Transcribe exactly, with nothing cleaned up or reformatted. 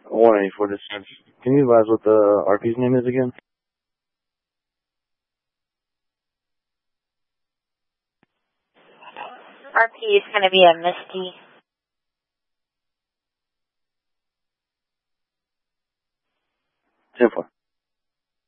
one eighty-four dispatch. Can you advise what the R P's name is again? R P is going to be a Misty. ten four.